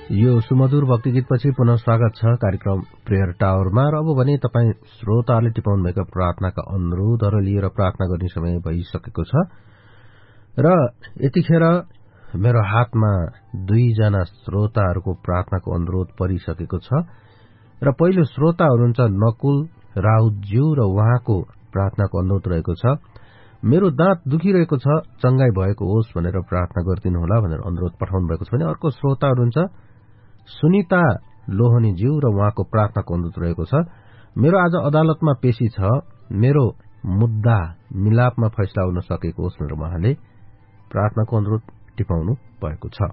यो सुमधुर भक्ति गीतपछि पुनः स्वागत छ कार्यक्रम प्रेयर टावरमा। र अब भने तपाईँ श्रोताहरूले टिपाउनु भएका प्रार्थनाका अनुरोधहरू लिएर प्रार्थना गर्ने समय भइसकेको छ र यतिखेर मेरो हातमा दुईजना श्रोताहरूको प्रार्थनाको अनुरोध परिसकेको छ र पहिलो श्रोता हुनुहुन्छ नकुल राउतज्यू र उहाँको प्रार्थनाको अनुरोध रहेको छ। मेरो दाँत दुखिरहेको छ, चंगाई भएको होस् भनेर प्रार्थना गरिदिनु होला भनेर अनुरोध पठाउनु भएको छ भने अर्को श्रोता हुनुहुन्छ सुनिता लोहनीज्यू र उहाँको प्रार्थनाको अनुरोध रहेको छ। मेरो आज अदालतमा पेशी छ, मेरो मुद्दा मिलापमा फैसला हुन सकेको होस् भनेर उहाँले प्रार्थनाको अनुरोध टिपाउनु भएको छ।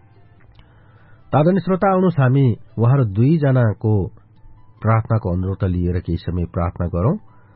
आदरणीय श्रोता, आउनुहोस् हामी उहाँहरू दुईजनाको प्रार्थनाको अनुरोध लिएर केही समय प्रार्थना गरौं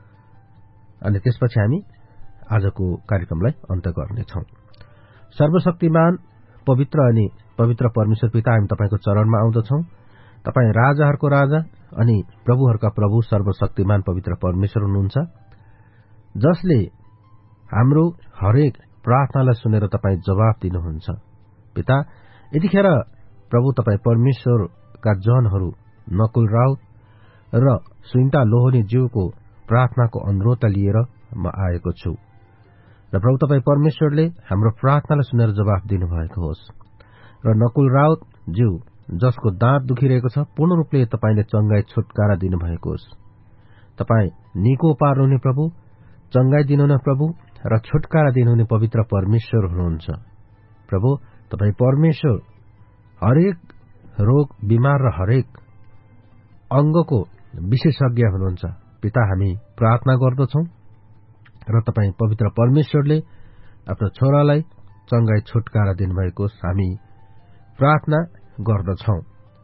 अनि त्यसपछि हामी आजको कार्यक्रमलाई अन्त्य गर्नेछौं। सर्वशक्तिमान पवित्र अनि पवित्र परमेश्वर पिता, हामी तपाईको चरणमा आउँदछौं। तपाई राजाहरूको राजा अनि प्रभुहरूका प्रभु सर्वशक्तिमान पवित्र परमेश्वर हुनुहुन्छ, जसले हाम्रो हरेक प्रार्थनालाई सुनेर तपाई जवाफ दिनुहुन्छ। पिता, यतिखेर प्रभु तपाई परमेश्वरका जनहरू नकुल राउत र सुनिता लोहनीज्यूको प्रार्थनाको अनुरोधलाई लिएर म आएको छु र प्रभु तपाई परमेश्वरले हाम्रो प्रार्थनालाई सुनेर जवाफ दिनुभएको होस् र नकुल राउत ज्यू जसको दाँत दुखिरहेको छ पूर्ण रूपले तपाईले चंगाई छुटकारा दिनुभएको होस्। तपाई निको पार्नुहुने प्रभु, चंगाई दिनुहुने प्रभु र छुटकारा दिनुहुने पवित्र परमेश्वर हुनुहुन्छ। प्रभु तपाई परमेश्वर हरेक रोग बिमार र हरेक अंगको विशेषज्ञ हुनुहुन्छ। पिता, हामी प्रार्थना गर्दछौं र तपाई पवित्र परमेश्वरले आफ्नो छोरालाई चंगाई छुटकारा दिनुभएको हामी प्रार्थना गर्दछौं।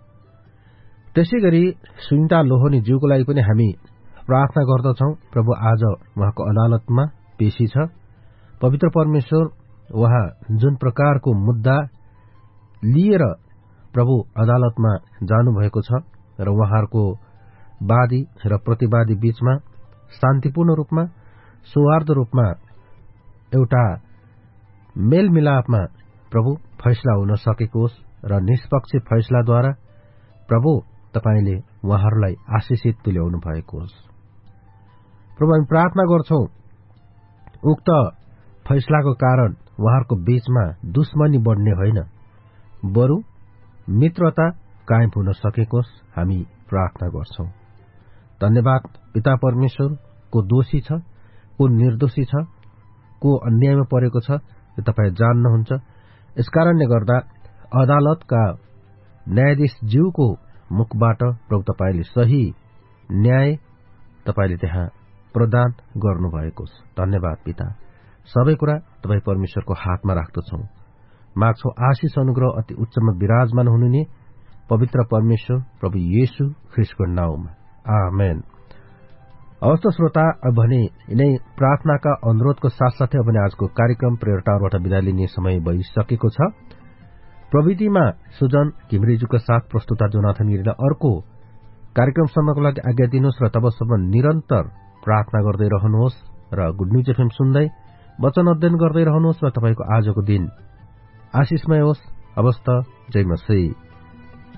त्यसैगरी सुनिता लोहनी ज्यूको लागि पनि हामी प्रार्थना गर्दछौं। प्रभु आज उहाँको अदालतमा पेशी छ। पवित्र परमेश्वर उहाँ जुन प्रकारको मुद्दा लिएर प्रभु अदालतमा जानुभएको छ र उहाँहरूको वादी र प्रतिवादी बीचमा शान्तिपूर्ण रूपमा सौहार्द रूपमा एउटा मेलमिलापमा प्रभु फैसला हुन सकेको होस् र निष्पक्ष फैसलाद्वारा प्रभु तपाईले उहाँहरूलाई आशिषित तुल्याउनु भएको होस्। प्रभु, हामी प्रार्थना गर्छौं उक्त फैसलाको कारण उहाँहरूको बीचमा दुश्मनी बढ्ने होइन, बरु मित्रता कायम हुन सकेको होस् हामी प्रार्थना गर्छौं। धन्यवाद पिता परमेश्वर, को दोषी छ, को निर्दोषी छ, को अन्यायमा परेको छ, यो तपाई जान्नुहुन्छ। यसकारणले गर्दा अदालतका न्यायाधीश ज्यूको मुखबाट प्रभु तपाईले सही न्याय तपाईले त्यहाँ प्रदान गर्नुभएको छ। धन्यवाद पिता। सबै कुरा तपाई परमेश्वरको हातमा राख्दछौं। माग्छौं आशिष अनुग्रह अति उच्चमा विराजमान हुनुहुने पवित्र परमेश्वर प्रभु येशू ख्रीष्टको नाममा, आमेन। अवस्थ श्रोता, अब भने यिनै प्रार्थनाका अनुरोधको साथसाथै अब भने आजको कार्यक्रम प्रेयर टावरबाट विदा लिने समय भइसकेको छ। प्रविधिमा सुजन घिमरेजुका साथ प्रस्तुता जोनाथन गिरीलाई अर्को कार्यक्रमसम्मको लागि आज्ञा दिनुहोस् र तबसम्म निरन्तर प्रार्थना गर्दै रहनुहोस् र गुड न्यूज एफएम सुन्दै वचन अध्ययन गर्दै रहनुहोस् र तपाईको आजको दिन आशिषमय होस्। अवस्थ, जय मसीह।